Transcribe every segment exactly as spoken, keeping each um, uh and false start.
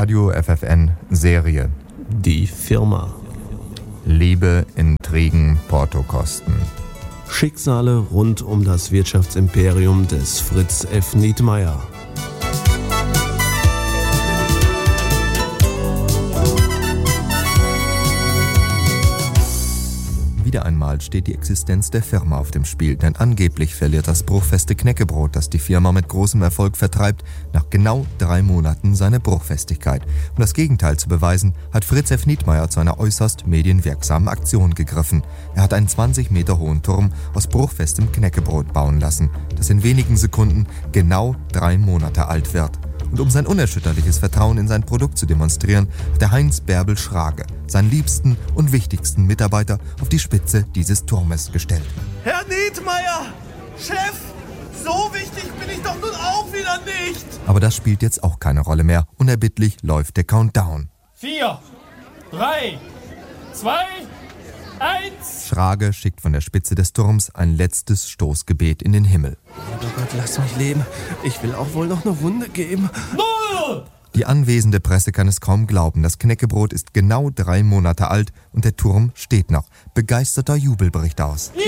Radio F F N Serie. Die Firma. Liebe, Intrigen, Portokosten. Schicksale rund um das Wirtschaftsimperium des Fritz F. Nietmeyer. Wieder einmal steht die Existenz der Firma auf dem Spiel, denn angeblich verliert das bruchfeste Knäckebrot, das die Firma mit großem Erfolg vertreibt, nach genau drei Monaten seine Bruchfestigkeit. Um das Gegenteil zu beweisen, hat Fritz F. Nietmeyer zu einer äußerst medienwirksamen Aktion gegriffen. Er hat einen zwanzig Meter hohen Turm aus bruchfestem Knäckebrot bauen lassen, das in wenigen Sekunden genau drei Monate alt wird. Und um sein unerschütterliches Vertrauen in sein Produkt zu demonstrieren, hat der Heinz Bärbel Schrage seinen liebsten und wichtigsten Mitarbeiter auf die Spitze dieses Turmes gestellt. Herr Nietmeyer, Chef, so wichtig bin ich doch nun auch wieder nicht. Aber das spielt jetzt auch keine Rolle mehr. Unerbittlich läuft der Countdown. Vier, drei, zwei, eins. Schrage schickt von der Spitze des Turms ein letztes Stoßgebet in den Himmel. Oh Gott, lass mich leben. Ich will auch wohl noch eine Runde geben. Null! Die anwesende Presse kann es kaum glauben. Das Knäckebrot ist genau drei Monate alt und der Turm steht noch. Begeisterter Jubel bricht aus. Yeah!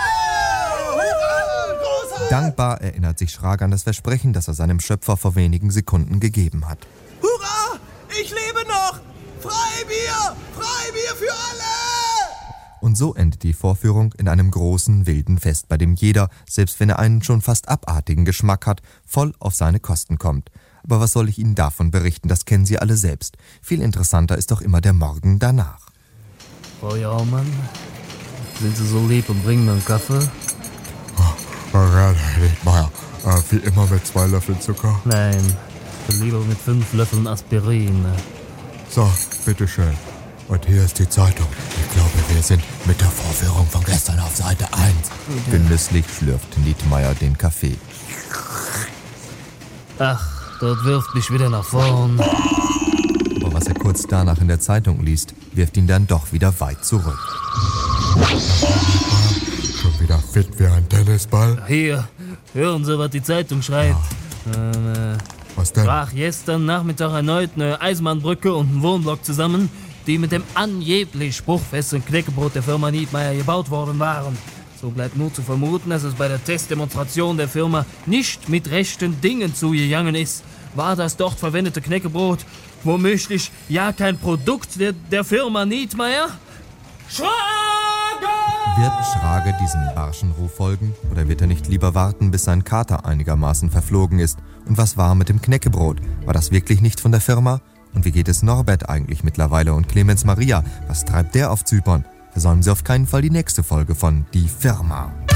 Hurra! Dankbar erinnert sich Schrage an das Versprechen, das er seinem Schöpfer vor wenigen Sekunden gegeben hat. Hurra! Ich lebe noch! Freibier! Freibier für alle! Und so endet die Vorführung in einem großen, wilden Fest, bei dem jeder, selbst wenn er einen schon fast abartigen Geschmack hat, voll auf seine Kosten kommt. Aber was soll ich Ihnen davon berichten, das kennen Sie alle selbst. Viel interessanter ist doch immer der Morgen danach. Frau Jaumann, sind Sie so lieb und bringen mir einen Kaffee? Oh, ja, Herr Nietmeyer, äh, wie immer mit zwei Löffeln Zucker. Nein, lieber mit fünf Löffeln Aspirin. So, bitteschön. Und hier ist die Zeitung. Ich glaube, wir sind mit der Vorführung von gestern auf Seite eins. Genüsslich schlürft Nietmeyer den Kaffee. Ach, dort wirft mich wieder nach vorn. Aber was er kurz danach in der Zeitung liest, wirft ihn dann doch wieder weit zurück. Schon wieder fit wie ein Tennisball. Hier, hören Sie, was die Zeitung schreibt. Ja. Ähm, was denn? Brach gestern Nachmittag erneut eine Eisenbahnbrücke und ein Wohnblock zusammen, die mit dem angeblich spruchfesten Knäckebrot der Firma Nietmeyer gebaut worden waren. So bleibt nur zu vermuten, dass es bei der Testdemonstration der Firma nicht mit rechten Dingen zugegangen ist. War das dort verwendete Knäckebrot womöglich ja kein Produkt der, der Firma Nietmeyer? Schrage! Wird Schrage diesem barschen Ruf folgen oder wird er nicht lieber warten, bis sein Kater einigermaßen verflogen ist? Und was war mit dem Knäckebrot? War das wirklich nicht von der Firma? Und wie geht es Norbert eigentlich mittlerweile und Clemens Maria? Was treibt der auf Zypern? Versäumen Sie auf keinen Fall die nächste Folge von Die Firma.